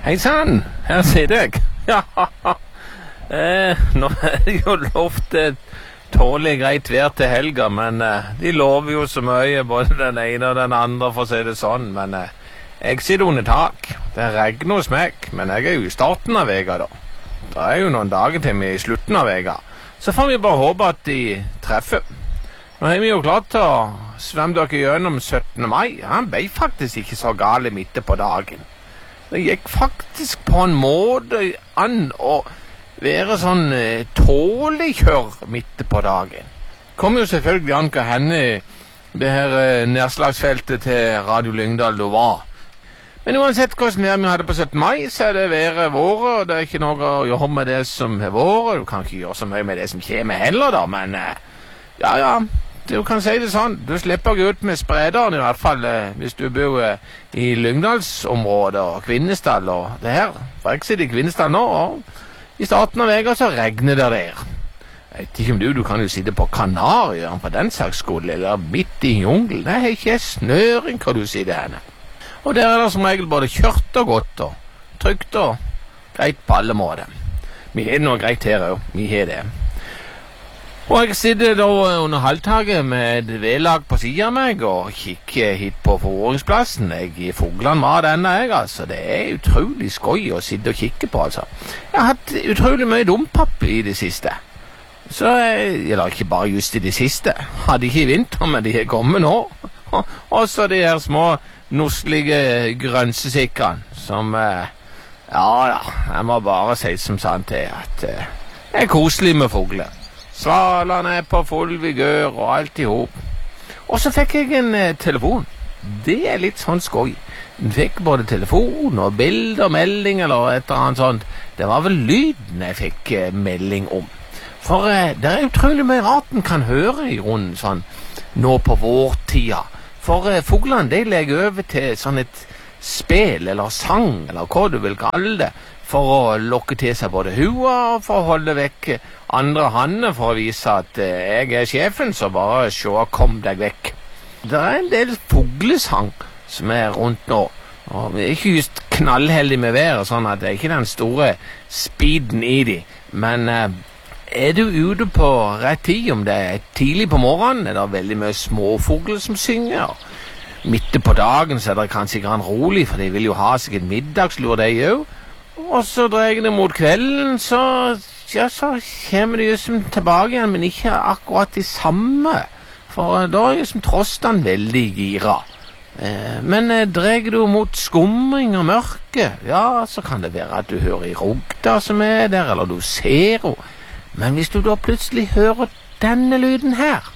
Hei sann, her sitter jeg. Ja, nå er det jo lovt tålig greit vær til helga, men de lover jo så mye, både den ene og den andre, for å si det sånn. Men jeg sitter under tak. Det regner hos meg, men jeg er jo i starten av vega da. Det er jo noen dager til vi er i slutten av vega. Så får vi bare håpe at de treffer. Nå er vi jo klart til å svømme dere gjennom 17. mai. Han ble faktisk ikke så gale midt på dagen. Det gikk faktisk på en måte an å være sånn tålig kjør midt på dagen. Kom jo selvfølgelig an hva henne det her nedslagsfeltet til Radio Lyngdal da var. Men uansett hvordan vær vi hadde på 17. mai, så er det været våre, og det er ikke noe å gjøre med det som er våre. Du kan ikke gjøre så mye med det som kommer heller da, men ja, du kan si det sånn. Du slipper å gå ut med sprederen i hvert fall hvis du bor i Lyngdalsområdet og Kvinesdal og det her. For jeg sitter i Kvinesdal nå, og i starten av vega så regner det der. Jeg vet ikke om du kan jo sitte på Kanarien på den slags skole, eller midt i jungel. Det er ikke snøring hva du sitter henne. Og der er det som regel både kjørt og godt og trygt og greit på alle måter. Vi har noe greit her også, vi har det. Og jeg sitter da under halvtaket med et vedlag på siden av meg og kikker hit på forvåringsplassen. Jeg gir fuglene mat ennå, altså. Det er utrolig skøy å sitte og kikke på, altså. Jeg har hatt utrolig mye dompapp i det siste. Så, eller ikke bare just i det siste. Hadde ikke i vinter, men de har kommet nå. Og så de her små noslige grønsesikkene som, ja, jeg må bare si som sant til at det er koselig med fugler. Svalene er på full vigør og alt i hop. Og så fikk jeg en telefon. Det er litt sånn skoj. Jeg fikk både telefon og bilder, melding eller et eller annet sånt. Det var vel lyden jeg fikk melding om. For det er utrolig mye rart en kan høre i grunnen sånn nå på vårtida. For fuglene de legger over til sånn et spil eller sang eller hva du vil kalle det, for å lokke til seg både hua og for å holde vekk andre hanner for å vise at jeg er sjefen, så bare se og kom deg vekk. Det er en del fuglesang som er rundt nå, og vi er ikke just knallheldig med været, sånn at det er ikke den store speeden i de, men er du ute på rett tid, om det er tidlig på morgenen, er det veldig mye småfugler som synger. Midt på dagen så er det kanskje grann rolig, for de vil jo ha seg en middagslur de jo. Og så dreier det mot kvelden, så kommer de jo tilbake igjen, men ikke akkurat de samme. For da er jo trostene veldig gira. Men dreier du mot skumring og mørke, ja, så kan det være at du hører i rogda som er der, eller du ser henne. Men hvis du da plutselig hører denne lyden her,